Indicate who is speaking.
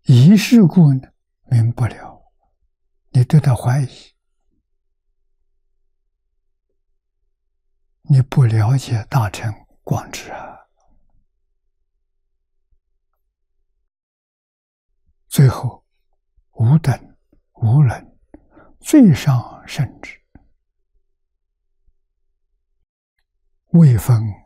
Speaker 1: 疑是故呢，明不了，你对他怀疑，你不了解大乘广智啊。最后，无等无能，最上圣智，未分